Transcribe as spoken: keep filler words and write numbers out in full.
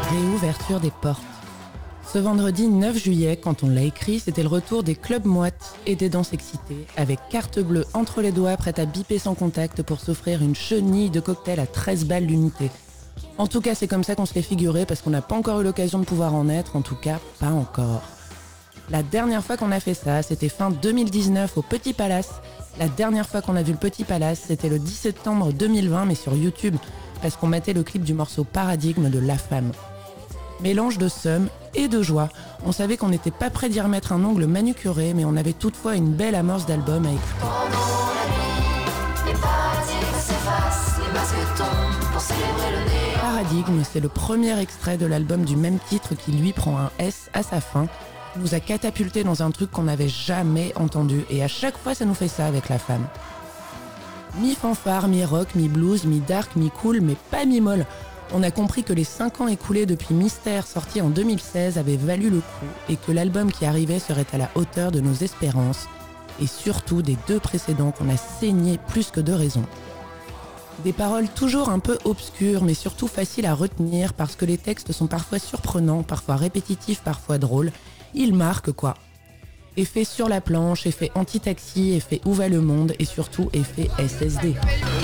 réouverture des portes. Ce vendredi neuf juillet, quand on l'a écrit, c'était le retour des clubs moites et des danses excitées, avec carte bleue entre les doigts, prête à biper sans contact pour s'offrir une chenille de cocktail à treize balles l'unité. En tout cas, c'est comme ça qu'on se l'est figuré, parce qu'on n'a pas encore eu l'occasion de pouvoir en être, en tout cas, pas encore. La dernière fois qu'on a fait ça, c'était fin deux mille dix-neuf au Petit Palace. La dernière fois qu'on a vu le Petit Palace, c'était le dix septembre deux mille vingt, mais sur YouTube, parce qu'on mettait le clip du morceau Paradigme de La Femme. Mélange de seum et de joie. On savait qu'on n'était pas prêt d'y remettre un ongle manucuré, mais on avait toutefois une belle amorce d'album à écouter. Pendant la nuit, les paradigmes s'effacent, les masques tombent pour célébrer le néant. Paradigme, c'est le premier extrait de l'album du même titre qui lui prend un S à sa fin, nous a catapulté dans un truc qu'on n'avait jamais entendu, et à chaque fois ça nous fait ça avec La Femme. Mi-fanfare, mi-rock, mi-blues, mi-dark, mi-cool, mais pas mi-molle. On a compris que les cinq ans écoulés depuis Mystère, sorti en deux mille seize, avaient valu le coup et que l'album qui arrivait serait à la hauteur de nos espérances et surtout des deux précédents qu'on a saignés plus que de raison. Des paroles toujours un peu obscures mais surtout faciles à retenir parce que les textes sont parfois surprenants, parfois répétitifs, parfois drôles. Ils marquent quoi. Effet sur la planche, effet anti-taxi, effet où va le monde et surtout effet S S D.